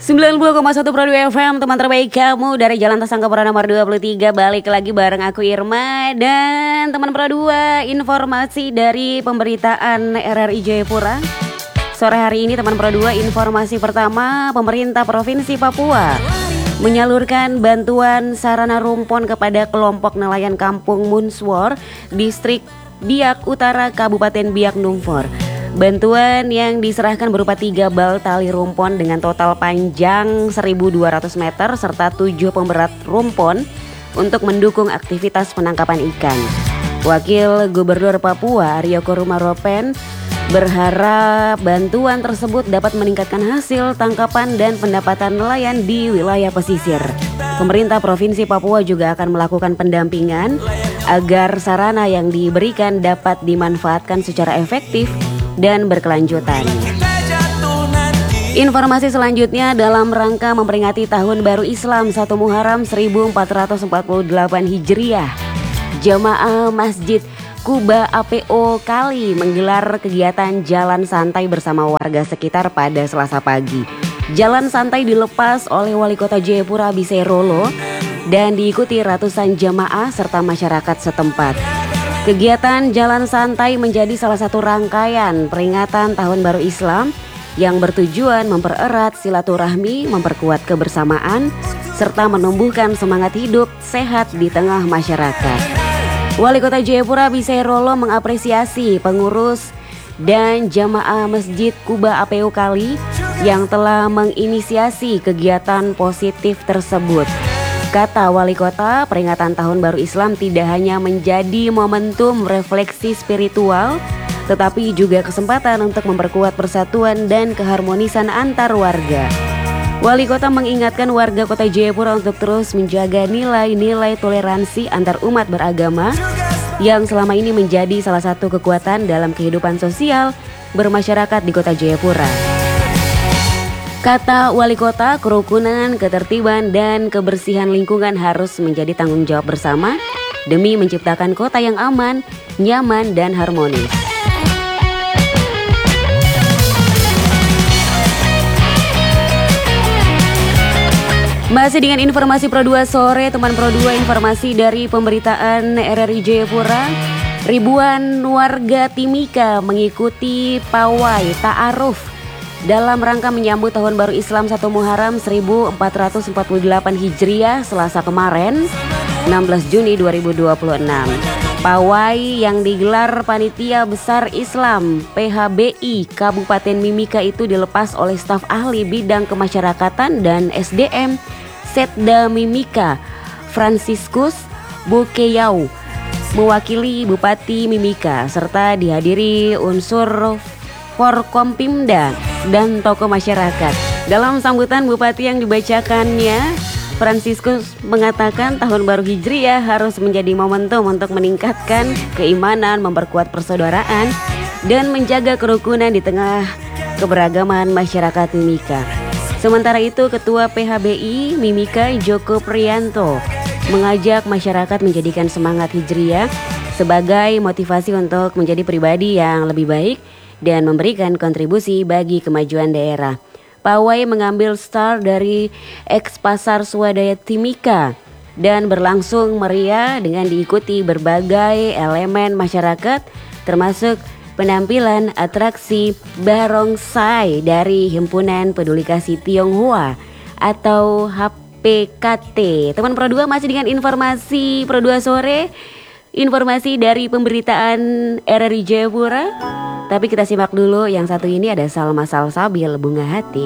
92,1 Pro 2 FM, teman terbaik kamu dari Jalan Tasangka Pro nomor 23. Balik lagi bareng aku Irma dan teman Pro 2. Informasi dari pemberitaan RRI Jayapura. Sore hari ini teman Pro 2, informasi pertama, pemerintah Provinsi Papua menyalurkan bantuan sarana rumpon kepada kelompok nelayan Kampung Munswor, Distrik Biak Utara, Kabupaten Biak Numfor. Bantuan yang diserahkan berupa 3 bal tali rumpon dengan total panjang 1.200 meter serta 7 pemberat rumpon untuk mendukung aktivitas penangkapan ikan. Wakil Gubernur Papua Aryo Korumaropen berharap bantuan tersebut dapat meningkatkan hasil tangkapan dan pendapatan nelayan di wilayah pesisir. Pemerintah Provinsi Papua juga akan melakukan pendampingan agar sarana yang diberikan dapat dimanfaatkan secara efektif dan berkelanjutan. Informasi selanjutnya, dalam rangka memperingati Tahun Baru Islam 1 Muharram 1448 Hijriah, Jamaah Masjid Kuba APO Kali menggelar kegiatan jalan santai bersama warga sekitar pada Selasa pagi. Jalan santai dilepas oleh Wali Kota Jayapura Abisai Rolo dan diikuti ratusan jamaah serta masyarakat setempat. Kegiatan jalan santai menjadi salah satu rangkaian peringatan Tahun Baru Islam yang bertujuan mempererat silaturahmi, memperkuat kebersamaan, serta menumbuhkan semangat hidup sehat di tengah masyarakat. Wali Kota Jayapura Abisai Rolo mengapresiasi pengurus dan jamaah Masjid Kuba APO Kali yang telah menginisiasi kegiatan positif tersebut. Kata Wali Kota, peringatan Tahun Baru Islam tidak hanya menjadi momentum refleksi spiritual, tetapi juga kesempatan untuk memperkuat persatuan dan keharmonisan antar warga. Wali Kota mengingatkan warga Kota Jayapura untuk terus menjaga nilai-nilai toleransi antar umat beragama yang selama ini menjadi salah satu kekuatan dalam kehidupan sosial bermasyarakat di Kota Jayapura. Kata Wali Kota, kerukunan, ketertiban, dan kebersihan lingkungan harus menjadi tanggung jawab bersama demi menciptakan kota yang aman, nyaman, dan harmonis. Masih dengan informasi Pro 2 sore, teman Pro 2, informasi dari pemberitaan RRI Jayapura. Ribuan warga Timika mengikuti pawai ta'aruf dalam rangka menyambut Tahun Baru Islam 1 Muharram 1448 Hijriah Selasa kemarin, 16 Juni 2026. Pawai yang digelar Panitia Besar Islam PHBI Kabupaten Mimika itu dilepas oleh staf ahli bidang kemasyarakatan dan SDM Setda Mimika, Franciscus Bukeyau, mewakili Bupati Mimika, serta dihadiri unsur Forkompimda dan tokoh masyarakat. Dalam sambutan Bupati yang dibacakannya, Franciscus mengatakan Tahun Baru Hijriah harus menjadi momentum untuk meningkatkan keimanan, memperkuat persaudaraan, dan menjaga kerukunan di tengah keberagaman masyarakat Mimika. Sementara itu, Ketua PHBI Mimika Joko Priyanto mengajak masyarakat menjadikan semangat Hijriah sebagai motivasi untuk menjadi pribadi yang lebih baik dan memberikan kontribusi bagi kemajuan daerah. Pawai mengambil start dari eks Pasar Swadaya Timika dan berlangsung meriah dengan diikuti berbagai elemen masyarakat, termasuk penampilan atraksi barongsai dari Himpunan Peduli Kasih Tionghoa atau HPKT. Teman Pro 2 masih dengan informasi Pro 2 sore, informasi dari pemberitaan RRI Jayapura. Tapi kita simak dulu yang satu ini, ada Salma Salsabil, Bunga Hati.